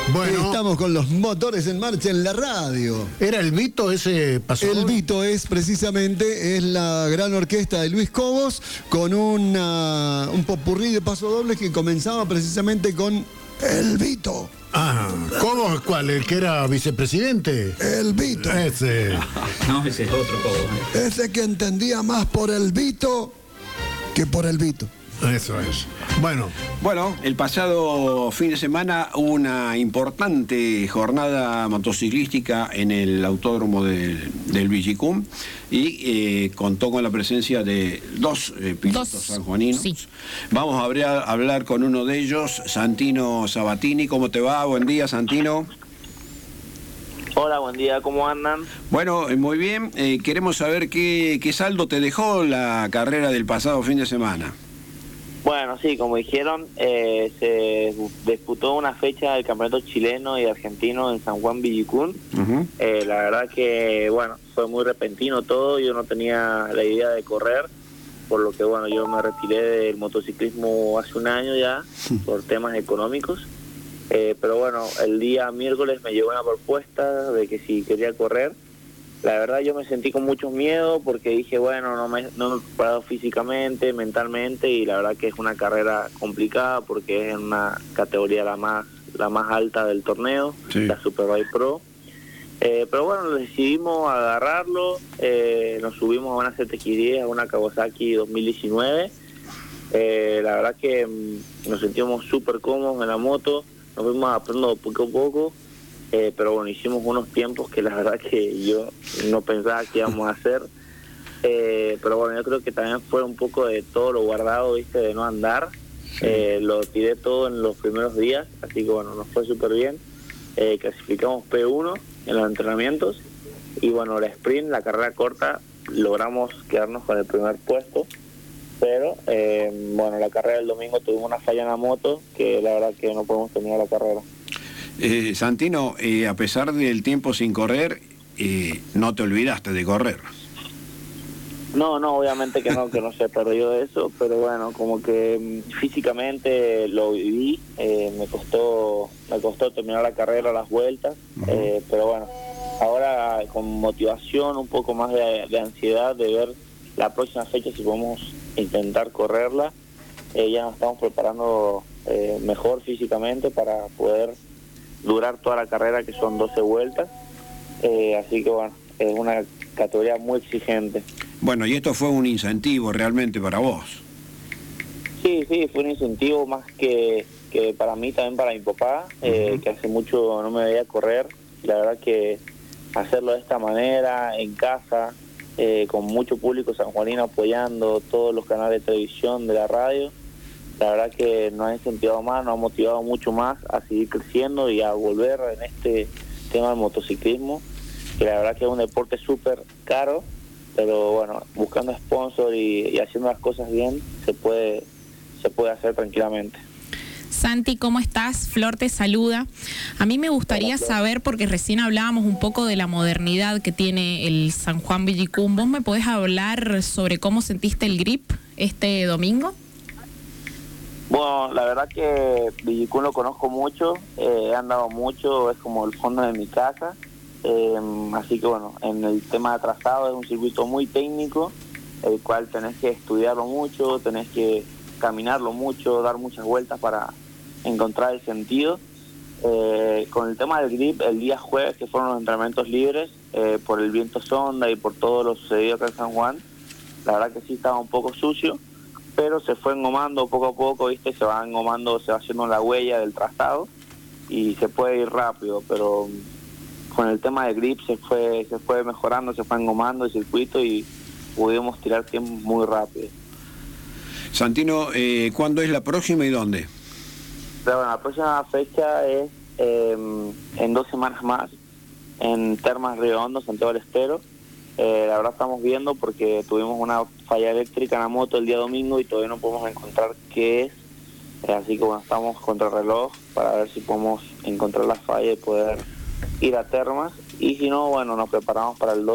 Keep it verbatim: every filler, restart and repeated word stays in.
Bueno, estamos con los motores en marcha en la radio. ¿Era el Vito ese paso? El Vito es precisamente es la gran orquesta de Luis Cobos con una, un popurrí de pasodobles que comenzaba precisamente con el Vito. Ah, ¿Cobos cuál? ¿El que era vicepresidente? El Vito. Ese. No, ese es otro Cobos. ¿eh? Ese que entendía más por el Vito que por el Vito. Eso es. Bueno. Bueno, el pasado fin de semana hubo una importante jornada motociclística en el autódromo del, del Villicum y eh, contó con la presencia de dos eh, pilotos Dos, sanjuaninos. sí. Vamos a hablar, hablar con uno de ellos, Santino Sabatini. ¿Cómo te va? Buen día, Santino. Hola, buen día, ¿cómo andan? Bueno, eh, muy bien. Eh, queremos saber qué, qué saldo te dejó la carrera del pasado fin de semana. Bueno, sí, como dijeron, eh, se disputó una fecha del campeonato chileno y argentino en San Juan Villicún. Uh-huh. eh, la verdad que, bueno, fue muy repentino todo, yo no tenía la idea de correr, por lo que, bueno, yo me retiré del motociclismo hace un año ya, por temas económicos. Eh, pero bueno, el día miércoles me llegó una propuesta de que si quería correr. La verdad yo me sentí con mucho miedo porque dije, bueno, no me, no me he preparado físicamente, mentalmente, y la verdad que es una carrera complicada porque es en una categoría la más la más alta del torneo, sí. La Superbike Pro. Eh, pero bueno, decidimos agarrarlo, eh, nos subimos a una Z X diez, a una Kawasaki dos mil diecinueve. Eh, la verdad que mmm, nos sentimos súper cómodos en la moto, nos fuimos adaptando poco a poco. Eh, pero bueno, hicimos unos tiempos que la verdad que yo no pensaba que íbamos a hacer. Eh, pero bueno, yo creo que también fue un poco de todo lo guardado, viste, de no andar. Eh, lo tiré todo en los primeros días, así que bueno, nos fue súper bien. Eh, clasificamos P uno en los entrenamientos y bueno, la sprint, la carrera corta, logramos quedarnos con el primer puesto. Pero eh, bueno, la carrera del domingo tuvimos una falla en la moto que la verdad que no podemos terminar la carrera. Eh, Santino, eh, a pesar del tiempo sin correr, eh, no te olvidaste de correr. No, no, obviamente que no, que no se perdió eso, pero bueno, como que mmm, físicamente lo viví, eh, me costó me costó terminar la carrera, las vueltas, uh-huh. eh, pero bueno, ahora con motivación, un poco más de, de ansiedad de ver la próxima fecha si podemos intentar correrla, eh, ya nos estamos preparando eh, mejor físicamente para poder durar toda la carrera, que son doce vueltas, eh, así que bueno, es una categoría muy exigente. Bueno, y esto fue un incentivo realmente para vos. Sí, sí, fue un incentivo más que, que para mí, también para mi papá, eh, uh-huh. que hace mucho no me veía correr. La verdad que hacerlo de esta manera, en casa, eh, con mucho público sanjuanino apoyando, todos los canales de televisión, de la radio, la verdad que nos ha incentivado más, nos ha motivado mucho más a seguir creciendo y a volver en este tema del motociclismo, que la verdad que es un deporte súper caro, pero bueno, buscando sponsor y, y haciendo las cosas bien, se puede, se puede hacer tranquilamente. Santi, ¿cómo estás? Flor te saluda. A mí me gustaría Hola, Flor. saber, porque recién hablábamos un poco de la modernidad que tiene el San Juan Villicum, ¿vos me podés hablar sobre cómo sentiste el grip este domingo? Bueno, la verdad que Villicún lo conozco mucho, eh, he andado mucho, es como el fondo de mi casa, eh, así que bueno, en el tema de trazado es un circuito muy técnico, el cual tenés que estudiarlo mucho, tenés que caminarlo mucho, dar muchas vueltas para encontrar el sentido. Eh, con el tema del grip, el día jueves, que fueron los entrenamientos libres, eh, por el viento sonda y por todo lo sucedido acá en San Juan, la verdad que sí estaba un poco sucio, pero se fue engomando poco a poco, viste, se va engomando, se va haciendo la huella del trazado y se puede ir rápido, pero con el tema de grip se fue se fue mejorando, se fue engomando el circuito y pudimos tirar tiempo muy rápido. Santino, eh, ¿cuándo es la próxima y dónde? Pero bueno, la próxima fecha es eh, en dos semanas más, en Termas Río Hondo, Santiago del Estero. Eh, la verdad estamos viendo porque tuvimos una falla eléctrica en la moto el día domingo y todavía no podemos encontrar qué es, eh, así que bueno, estamos contra el reloj para ver si podemos encontrar la falla y poder ir a Termas, y si no, bueno, nos preparamos para el